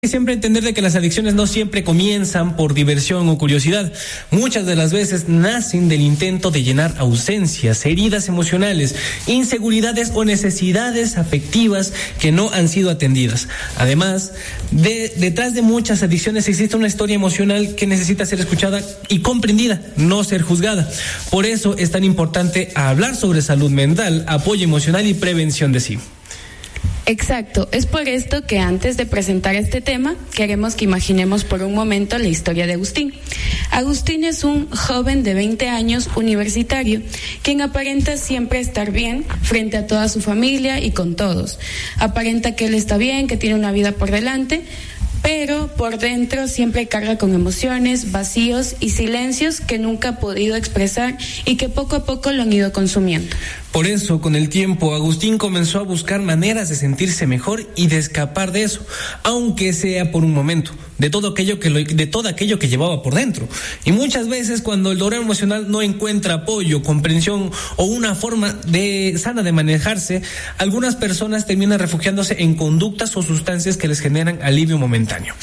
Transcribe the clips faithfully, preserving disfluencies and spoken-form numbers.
Siempre entender de que las adicciones no siempre comienzan por diversión o curiosidad. Muchas de las veces nacen del intento de llenar ausencias, heridas emocionales, inseguridades o necesidades afectivas que no han sido atendidas. Además, de, detrás de muchas adicciones existe una historia emocional que necesita ser escuchada y comprendida, no ser juzgada. Por eso es tan importante hablar sobre salud mental, apoyo emocional y prevención de sí. Exacto, es por esto que antes de presentar este tema queremos que imaginemos por un momento la historia de Agustín. Agustín es un joven de veinte años universitario, quien aparenta siempre estar bien frente a toda su familia y con todos. Aparenta que él está bien, que tiene una vida por delante, pero por dentro siempre carga con emociones, vacíos y silencios que nunca ha podido expresar y que poco a poco lo han ido consumiendo. Por eso, con el tiempo, Agustín comenzó a buscar maneras de sentirse mejor y de escapar de eso, aunque sea por un momento, de todo aquello que lo, de todo aquello que llevaba por dentro. Y muchas veces, cuando el dolor emocional no encuentra apoyo, comprensión o una forma de sana de manejarse, algunas personas terminan refugiándose en conductas o sustancias que les generan alivio momentáneo,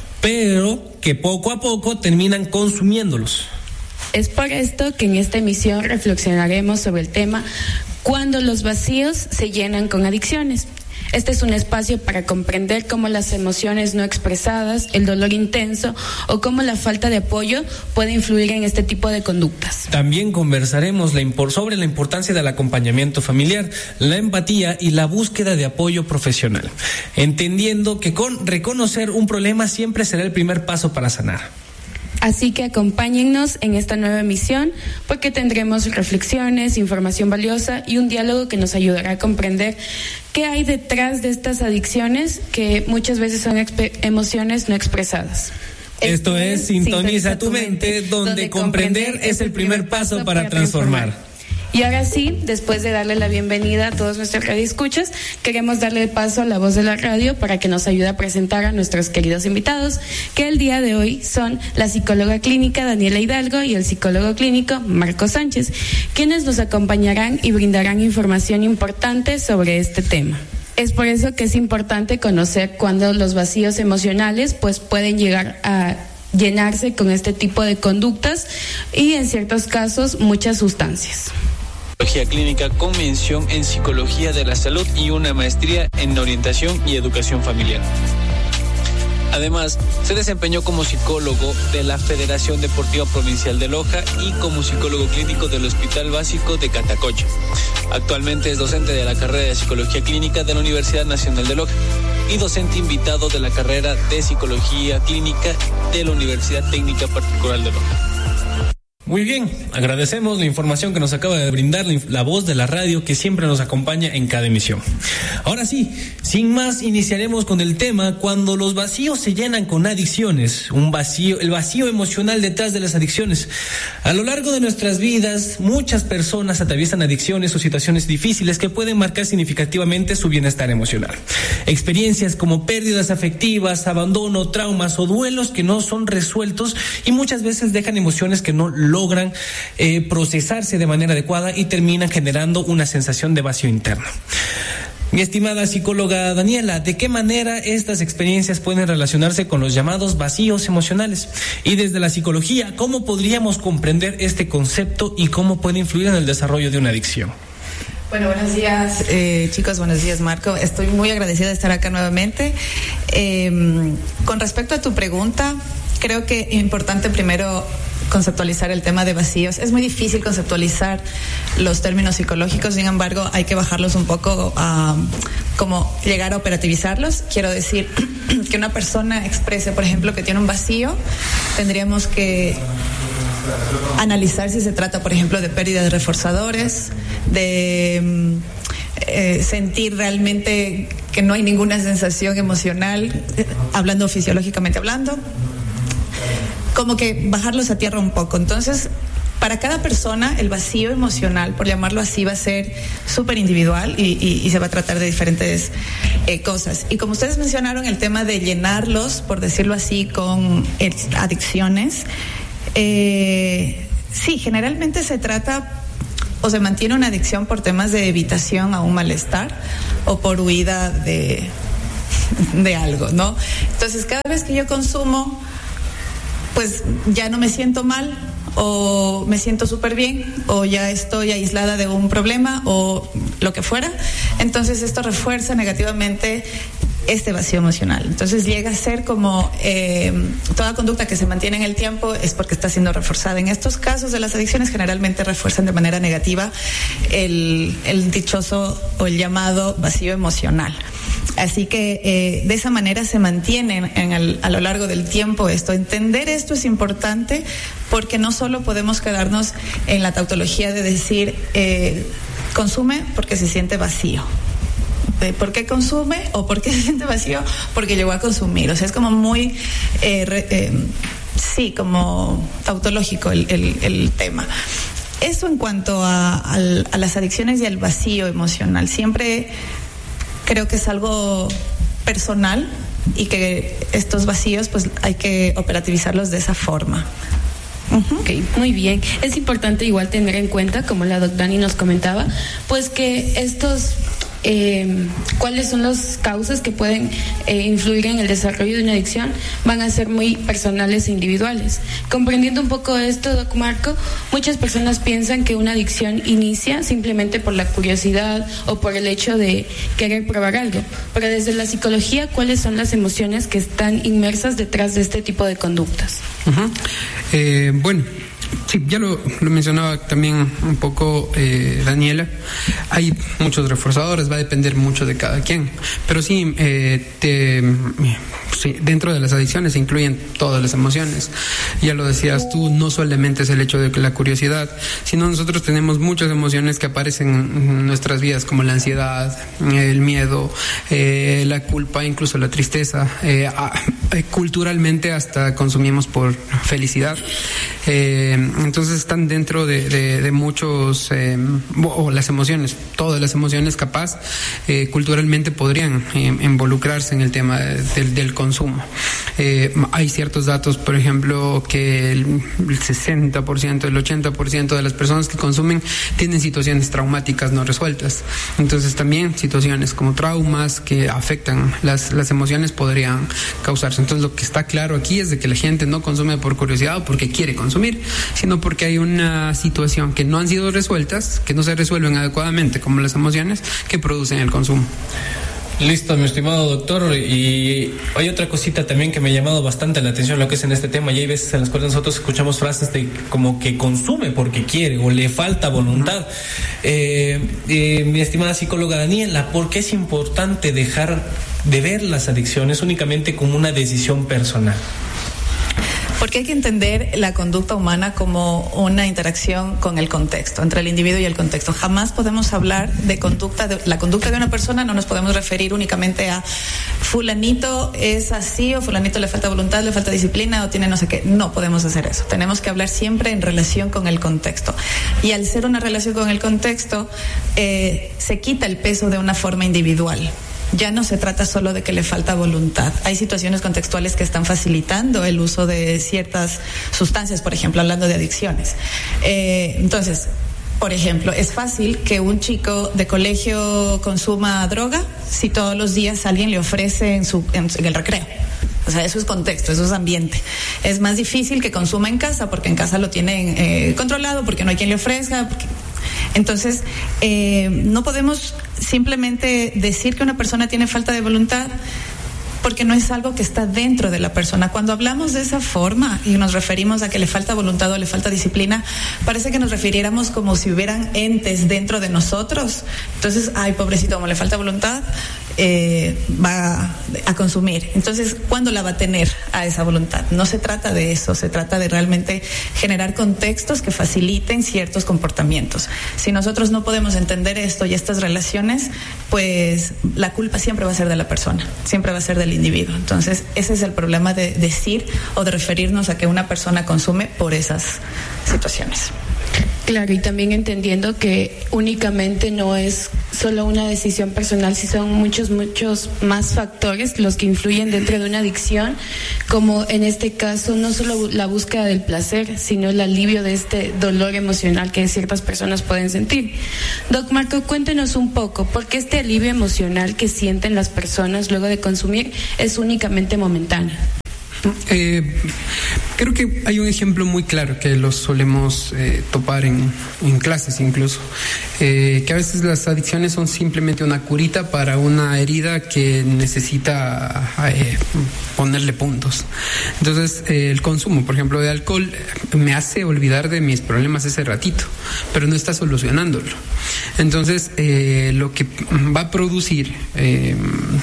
pero que poco a poco terminan consumiéndolos. Es por esto que en esta emisión reflexionaremos sobre el tema cuando los vacíos se llenan con adicciones. Este es un espacio para comprender cómo las emociones no expresadas, el dolor intenso o cómo la falta de apoyo puede influir en este tipo de conductas. También conversaremos la impor- sobre la importancia del acompañamiento familiar, la empatía y la búsqueda de apoyo profesional, entendiendo que con reconocer un problema siempre será el primer paso para sanar. Así que acompáñennos en esta nueva emisión porque tendremos reflexiones, información valiosa y un diálogo que nos ayudará a comprender qué hay detrás de estas adicciones que muchas veces son exp- emociones no expresadas. Esto es Sintoniza tu mente, donde comprender es el primer paso para transformar. Y ahora sí, después de darle la bienvenida a todos nuestros radioescuchas, queremos darle el paso a la voz de la radio para que nos ayude a presentar a nuestros queridos invitados, que el día de hoy son la psicóloga clínica Daniela Hidalgo y el psicólogo clínico Marco Sánchez, quienes nos acompañarán y brindarán información importante sobre este tema. Es por eso que es importante conocer cuándo los vacíos emocionales pues pueden llegar a llenarse con este tipo de conductas y en ciertos casos muchas sustancias. Psicología clínica con mención en psicología de la salud y una maestría en orientación y educación familiar. Además, se desempeñó como psicólogo de la Federación Deportiva Provincial de Loja y como psicólogo clínico del Hospital Básico de Catacocha. Actualmente es docente de la carrera de Psicología Clínica de la Universidad Nacional de Loja y docente invitado de la carrera de Psicología Clínica de la Universidad Técnica Particular de Loja. Muy bien, agradecemos la información que nos acaba de brindar la voz de la radio que siempre nos acompaña en cada emisión. Ahora sí, sin más, iniciaremos con el tema cuando los vacíos se llenan con adicciones, un vacío, el vacío emocional detrás de las adicciones. A lo largo de nuestras vidas, muchas personas atraviesan adicciones o situaciones difíciles que pueden marcar significativamente su bienestar emocional. Experiencias como pérdidas afectivas, abandono, traumas o duelos que no son resueltos y muchas veces dejan emociones que no logran logran eh, procesarse de manera adecuada y terminan generando una sensación de vacío interno. Mi estimada psicóloga Daniela, ¿de qué manera estas experiencias pueden relacionarse con los llamados vacíos emocionales? Y desde la psicología, ¿cómo podríamos comprender este concepto y cómo puede influir en el desarrollo de una adicción? Bueno, buenos días eh, chicos, buenos días Marco. Estoy muy agradecida de estar acá nuevamente. Eh, con respecto a tu pregunta, creo que es importante primero conceptualizar el tema de vacíos. Es muy difícil conceptualizar los términos psicológicos, sin embargo hay que bajarlos un poco a como llegar a operativizarlos. Quiero decir que una persona exprese, por ejemplo, que tiene un vacío, tendríamos que analizar si se trata, por ejemplo, de pérdida de reforzadores, de eh, sentir realmente que no hay ninguna sensación emocional, eh, hablando fisiológicamente hablando, como que bajarlos a tierra un poco. Entonces, para cada persona el vacío emocional, por llamarlo así, va a ser súper individual y, y, y se va a tratar de diferentes eh, cosas. Y como ustedes mencionaron, el tema de llenarlos, por decirlo así, con eh, adicciones, eh, sí, generalmente se trata o se mantiene una adicción por temas de evitación a un malestar o por huida de de algo, ¿no? Entonces, cada vez que yo consumo, pues ya no me siento mal, o me siento súper bien, o ya estoy aislada de un problema, o lo que fuera. Entonces esto refuerza negativamente este vacío emocional. Entonces llega a ser como eh, toda conducta que se mantiene en el tiempo es porque está siendo reforzada. En estos casos de las adicciones generalmente refuerzan de manera negativa el, el dichoso o el llamado vacío emocional. Así que eh, de esa manera se mantiene en el, a lo largo del tiempo esto. Entender esto es importante porque no solo podemos quedarnos en la tautología de decir eh, consume porque se siente vacío. ¿Por qué consume o por qué se siente vacío? Porque llegó a consumir. O sea, es como muy, eh, re, eh, sí, como tautológico el, el, el tema. Eso en cuanto a, a, a las adicciones y al vacío emocional. Siempre creo que es algo personal y que estos vacíos pues hay que operativizarlos de esa forma. Uh-huh. Ok, muy bien. Es importante igual tener en cuenta, como la doctora Dani nos comentaba, pues que estos... Eh, cuáles son las causas que pueden eh, influir en el desarrollo de una adicción van a ser muy personales e individuales. Comprendiendo un poco esto, Doc Marco, muchas personas piensan que una adicción inicia simplemente por la curiosidad o por el hecho de querer probar algo, pero desde la psicología, ¿cuáles son las emociones que están inmersas detrás de este tipo de conductas? Uh-huh. eh, bueno Sí, ya lo, lo mencionaba también un poco eh, Daniela. Hay muchos reforzadores, va a depender mucho de cada quien. Pero sí, eh, te, sí, dentro de las adicciones se incluyen todas las emociones. Ya lo decías tú, no solamente es el hecho de la curiosidad, sino nosotros tenemos muchas emociones que aparecen en nuestras vidas, como la ansiedad, el miedo, eh, la culpa, incluso la tristeza. Eh, eh, culturalmente hasta consumimos por felicidad. Eh, entonces están dentro de, de, de muchos eh, o las emociones, todas las emociones capaz eh, culturalmente podrían eh, involucrarse en el tema de, del, del consumo. Eh, hay ciertos datos, por ejemplo, que el, el sesenta por ciento, el ochenta por ciento de las personas que consumen tienen situaciones traumáticas no resueltas. Entonces también situaciones como traumas que afectan las, las emociones podrían causarse. Entonces lo que está claro aquí es de que la gente no consume por curiosidad o porque quiere consumir, sino porque hay una situación que no han sido resueltas, que no se resuelven adecuadamente, como las emociones, que producen el consumo. Listo, mi estimado doctor. Y hay otra cosita también que me ha llamado bastante la atención lo que es en este tema, y hay veces en las cuales nosotros escuchamos frases de como que consume porque quiere o le falta voluntad. Eh, eh, mi estimada psicóloga Daniela, ¿por qué es importante dejar de ver las adicciones únicamente como una decisión personal? Porque hay que entender la conducta humana como una interacción con el contexto, entre el individuo y el contexto. Jamás podemos hablar de conducta, de la conducta de una persona, no nos podemos referir únicamente a fulanito es así, o fulanito le falta voluntad, le falta disciplina, o tiene no sé qué. No podemos hacer eso. Tenemos que hablar siempre en relación con el contexto. Y al ser una relación con el contexto, eh, se quita el peso de una forma individual. Ya no se trata solo de que le falta voluntad. Hay situaciones contextuales que están facilitando el uso de ciertas sustancias, por ejemplo, hablando de adicciones. Eh, entonces, por ejemplo, es fácil que un chico de colegio consuma droga si todos los días alguien le ofrece en, su, en, en el recreo. O sea, eso es contexto, eso es ambiente. Es más difícil que consuma en casa porque en casa lo tienen eh, controlado, porque no hay quien le ofrezca. Porque... Entonces, eh, no podemos simplemente decir que una persona tiene falta de voluntad porque no es algo que está dentro de la persona. Cuando hablamos de esa forma y nos referimos a que le falta voluntad o le falta disciplina, parece que nos refiriéramos como si hubieran entes dentro de nosotros. Entonces, ay, pobrecito, como le falta voluntad, eh, va a consumir. Entonces, ¿cuándo la va a tener a esa voluntad? No se trata de eso, se trata de realmente generar contextos que faciliten ciertos comportamientos. Si nosotros no podemos entender esto y estas relaciones, pues la culpa siempre va a ser de la persona, siempre va a ser del individuo. Entonces, ese es el problema de decir o de referirnos a que una persona consume por esas situaciones. Claro, y también entendiendo que únicamente no es solo una decisión personal, si son muchos, muchos más factores los que influyen dentro de una adicción, como en este caso no solo la búsqueda del placer, sino el alivio de este dolor emocional que ciertas personas pueden sentir. Doc Marco, cuéntenos un poco, ¿por qué este alivio emocional que sienten las personas luego de consumir es únicamente momentáneo? Eh, creo que hay un ejemplo muy claro que los solemos eh, topar en, en clases incluso, eh, que a veces las adicciones son simplemente una curita para una herida que necesita eh, ponerle puntos. Entonces eh, el consumo, por ejemplo, de alcohol me hace olvidar de mis problemas ese ratito, pero no está solucionándolo. Entonces eh, lo que va a producir eh,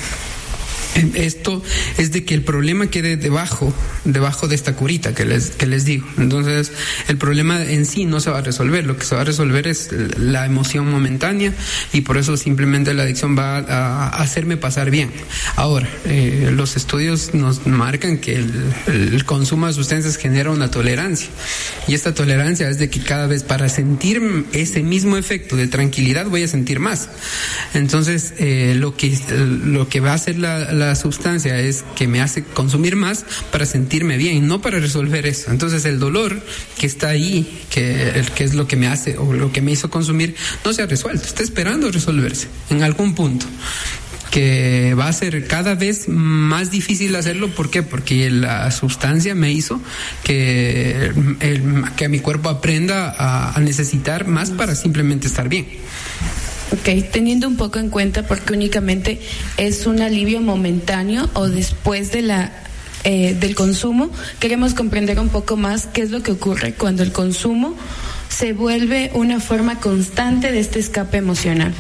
esto es de que el problema quede debajo, debajo de esta curita que les, que les digo. Entonces, el problema en sí no se va a resolver. Lo que se va a resolver es la emoción momentánea y por eso simplemente la adicción va a hacerme pasar bien. Ahora, eh, los estudios nos marcan que el, el consumo de sustancias genera una tolerancia y esta tolerancia es de que cada vez para sentir ese mismo efecto de tranquilidad voy a sentir más. Entonces, eh, lo que, lo que va a hacer la, la sustancia es que me hace consumir más para sentirme bien, no para resolver eso. Entonces el dolor que está ahí, que, que es lo que me hace o lo que me hizo consumir, no se ha resuelto, está esperando resolverse en algún punto, que va a ser cada vez más difícil hacerlo. ¿Por qué? Porque la sustancia me hizo que, el, que mi cuerpo aprenda a, a necesitar más para simplemente estar bien. Ok, teniendo un poco en cuenta porque únicamente es un alivio momentáneo o después de la eh, del consumo, queremos comprender un poco más qué es lo que ocurre cuando el consumo se vuelve una forma constante de este escape emocional.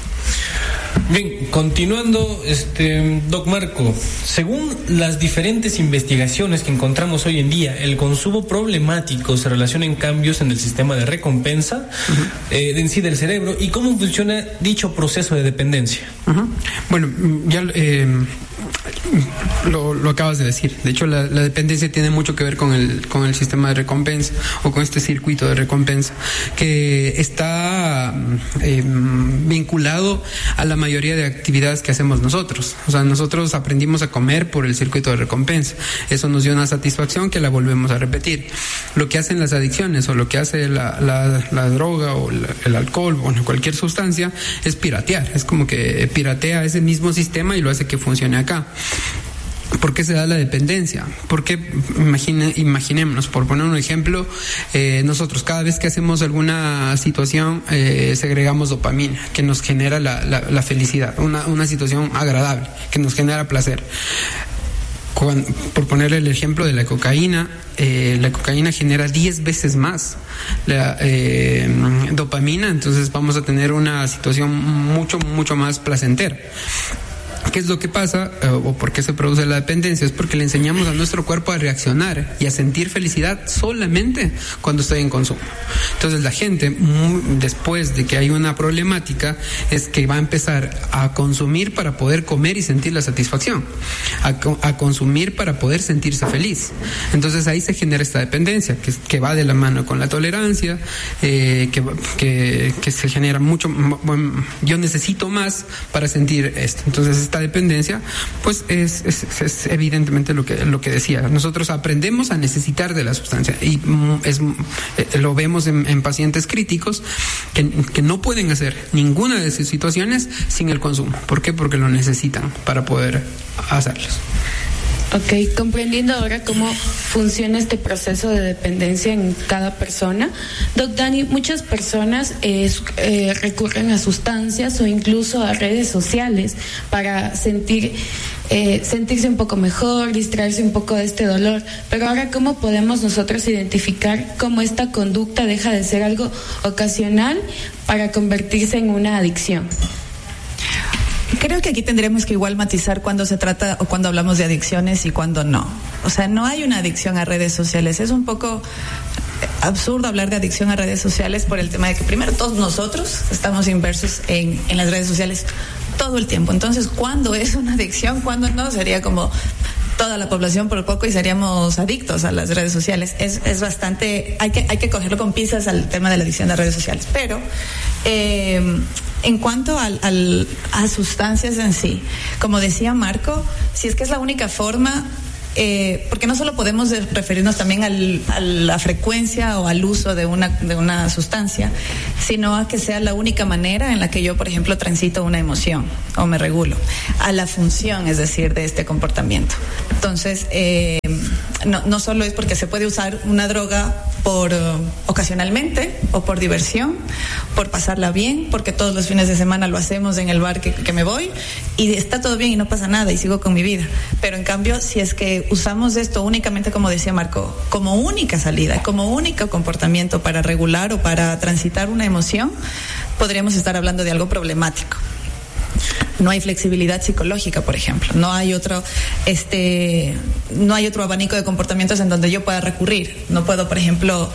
Bien, continuando, este, Doc Marco, según las diferentes investigaciones que encontramos hoy en día, el consumo problemático se relaciona en cambios en el sistema de recompensa uh-huh. eh, en sí del cerebro y cómo funciona dicho proceso de dependencia. Uh-huh. Bueno, ya eh, lo, lo acabas de decir. De hecho, la, la dependencia tiene mucho que ver con el, con el sistema de recompensa o con este circuito de recompensa que está eh, vinculado a la mayoría de actividades que hacemos nosotros. O sea, nosotros aprendimos a comer por el circuito de recompensa. Eso nos dio una satisfacción que la volvemos a repetir. Lo que hacen las adicciones o lo que hace la, la, la droga o la, el alcohol o bueno, cualquier sustancia es piratear. Es como que piratea ese mismo sistema y lo hace que funcione acá. ¿Por qué se da la dependencia? Porque imagine, imaginémonos, por poner un ejemplo, eh, nosotros cada vez que hacemos alguna situación eh, segregamos dopamina, que nos genera la, la, la felicidad, una, una situación agradable, que nos genera placer. Cuando, por ponerle el ejemplo de la cocaína, eh, la cocaína genera diez veces más la eh, dopamina, entonces vamos a tener una situación mucho, mucho más placentera. ¿Qué es lo que pasa o por qué se produce la dependencia? Es porque le enseñamos a nuestro cuerpo a reaccionar y a sentir felicidad solamente cuando estoy en consumo. Entonces la gente, después de que hay una problemática, es que va a empezar a consumir para poder comer y sentir la satisfacción, a, a consumir para poder sentirse feliz. Entonces ahí se genera esta dependencia que, que va de la mano con la tolerancia, eh, que, que, que se genera mucho, bueno, yo necesito más para sentir esto. Entonces esta dependencia pues es, es, es evidentemente lo que, lo que decía, nosotros aprendemos a necesitar de la sustancia y es, lo vemos en, en pacientes críticos que, que no pueden hacer ninguna de esas situaciones sin el consumo. ¿Por qué? Porque lo necesitan para poder hacerlos. Ok, comprendiendo ahora cómo funciona este proceso de dependencia en cada persona, Doc Dani, muchas personas eh, eh, recurren a sustancias o incluso a redes sociales para sentir eh, sentirse un poco mejor, distraerse un poco de este dolor, pero ahora ¿cómo podemos nosotros identificar cómo esta conducta deja de ser algo ocasional para convertirse en una adicción? Creo que aquí tendremos que igual matizar cuando se trata o cuando hablamos de adicciones y cuando no. O sea, no hay una adicción a redes sociales. Es un poco absurdo hablar de adicción a redes sociales por el tema de que primero todos nosotros estamos inmersos en, en las redes sociales todo el tiempo. Entonces, ¿cuándo es una adicción? ¿Cuándo no? Sería como toda la población por poco y seríamos adictos a las redes sociales. Es, es bastante, hay que, hay que cogerlo con pinzas al tema de la adicción a redes sociales. Pero eh, en cuanto al, al, a sustancias en sí, como decía Marco, si es que es la única forma, Eh, porque no solo podemos referirnos también al, a la frecuencia o al uso de una, de una sustancia, sino a que sea la única manera en la que yo, por ejemplo, transito una emoción o me regulo, a la función, es decir, de este comportamiento. Entonces, eh, no, no solo es porque se puede usar una droga por uh, ocasionalmente o por diversión, por pasarla bien, porque todos los fines de semana lo hacemos en el bar que, que me voy y está todo bien y no pasa nada y sigo con mi vida. Pero en cambio, si es que usamos esto únicamente, como decía Marco, como única salida, como único comportamiento para regular o para transitar una emoción, podríamos estar hablando de algo problemático. No hay flexibilidad psicológica, por ejemplo. No hay otro, este, no hay otro abanico de comportamientos en donde yo pueda recurrir. No puedo, por ejemplo,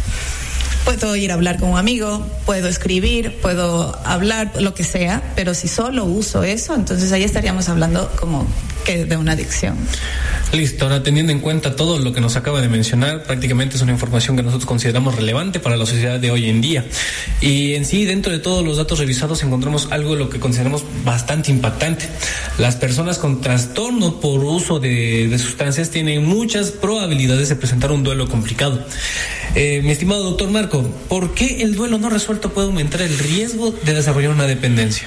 puedo ir a hablar con un amigo, puedo escribir, puedo hablar, lo que sea, pero si solo uso eso, entonces ahí estaríamos hablando como que de una adicción. Listo, ahora teniendo en cuenta todo lo que nos acaba de mencionar, prácticamente es una información que nosotros consideramos relevante para la sociedad de hoy en día. Y en sí, dentro de todos los datos revisados, encontramos algo lo que consideramos bastante impactante. Las personas con trastorno por uso de, de sustancias tienen muchas probabilidades de presentar un duelo complicado. Eh, mi estimado doctor Marco, ¿por qué el duelo no resuelto puede aumentar el riesgo de desarrollar una dependencia?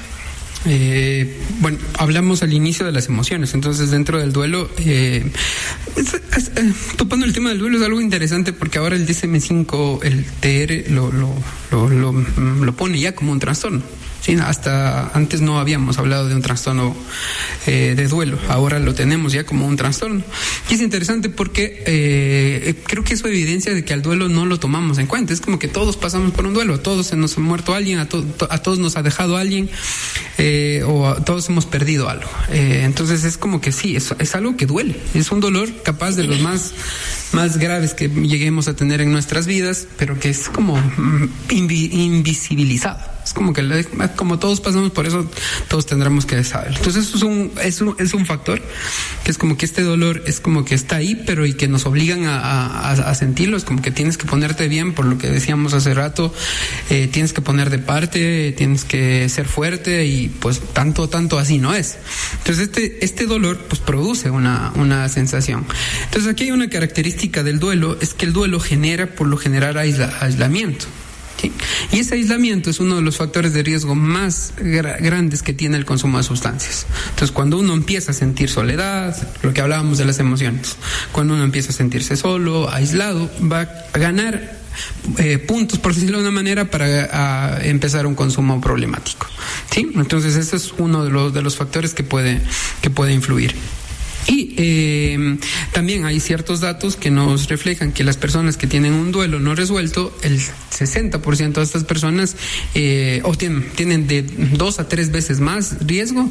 Eh, bueno, hablamos al inicio de las emociones, entonces dentro del duelo, eh, es, es, eh, topando el tema del duelo es algo interesante porque ahora el D S M cinco, el T R, lo, lo, lo, lo, lo pone ya como un trastorno. Sí, hasta antes no habíamos hablado de un trastorno eh, de duelo, ahora lo tenemos ya como un trastorno. Y es interesante porque eh, creo que eso evidencia de que al duelo no lo tomamos en cuenta. Es como que todos pasamos por un duelo, a todos se nos ha muerto alguien, a, to, a todos nos ha dejado alguien, eh, o a todos hemos perdido algo. Eh, entonces es como que sí, es, es algo que duele, es un dolor capaz de los más, más graves que lleguemos a tener en nuestras vidas, pero que es como invi, invisibilizado. Es como que como todos pasamos por eso, todos tendremos que saberlo. Entonces eso es un, es un, es un factor que es como que este dolor es como que está ahí, pero y que nos obligan a, a, a sentirlo. Es como que tienes que ponerte bien, por lo que decíamos hace rato, eh, tienes que poner de parte, tienes que ser fuerte y pues tanto, tanto así no es. Entonces este, este dolor pues produce una, una sensación. Entonces aquí hay una característica del duelo, es que el duelo genera por lo general aisla, aislamiento. ¿Sí? Y ese aislamiento es uno de los factores de riesgo más gra- grandes que tiene el consumo de sustancias. Entonces, cuando uno empieza a sentir soledad, lo que hablábamos de las emociones, cuando uno empieza a sentirse solo, aislado, va a ganar eh, puntos, por decirlo de una manera, para a empezar un consumo problemático. ¿Sí? Entonces, ese es uno de los, de los factores que puede, que puede influir. Y eh, también hay ciertos datos que nos reflejan que las personas que tienen un duelo no resuelto, el sesenta por ciento de estas personas eh, o tienen, tienen de dos a tres veces más riesgo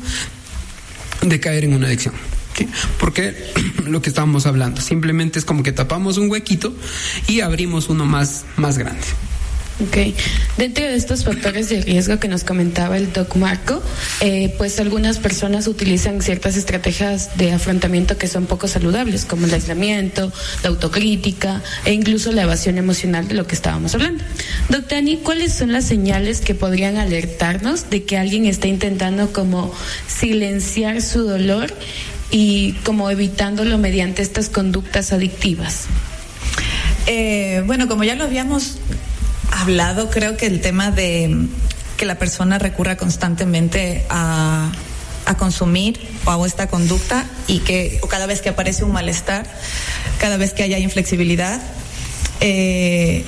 de caer en una adicción. ¿Sí? Porque lo que estábamos hablando, simplemente es como que tapamos un huequito y abrimos uno más, más grande. Ok, dentro de estos factores de riesgo que nos comentaba el doc Marco, eh, pues algunas personas utilizan ciertas estrategias de afrontamiento que son poco saludables, como el aislamiento, la autocrítica e incluso la evasión emocional de lo que estábamos hablando. Doc Dani, ¿cuáles son las señales que podrían alertarnos de que alguien está intentando como silenciar su dolor y como evitándolo mediante estas conductas adictivas? Eh, bueno, como ya lo habíamos hablado, creo que el tema de que la persona recurra constantemente a, a consumir o a esta conducta y que o cada vez que aparece un malestar, cada vez que haya inflexibilidad, eh,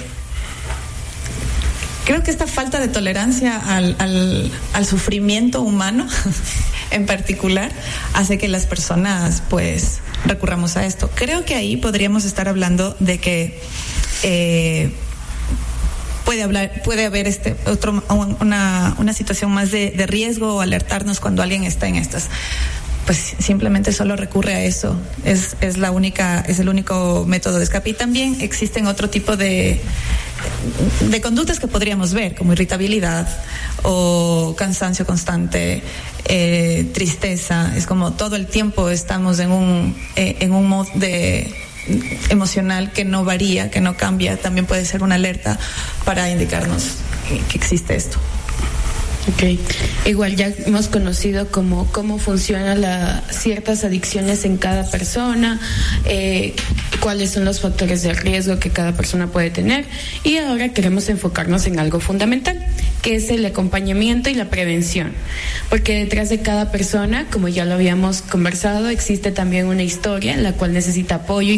creo que esta falta de tolerancia al, al, al sufrimiento humano en particular hace que las personas pues recurramos a esto. Creo que ahí podríamos estar hablando de que eh, puede hablar, puede haber este otro una, una situación más de, de riesgo o alertarnos cuando alguien está en estas. Pues simplemente solo recurre a eso. Es, es la única, es el único método de escape. Y también existen otro tipo de, de conductas que podríamos ver, como irritabilidad o cansancio constante, eh, tristeza. Es como todo el tiempo estamos en un, eh, en un modo de emocional que no varía, que no cambia. También puede ser una alerta para indicarnos que existe esto. Okay. Igual ya hemos conocido cómo, cómo funcionan la, ciertas adicciones en cada persona, eh, cuáles son los factores de riesgo que cada persona puede tener, y ahora queremos enfocarnos en algo fundamental, que es el acompañamiento y la prevención, porque detrás de cada persona, como ya lo habíamos conversado, existe también una historia en la cual necesita apoyo y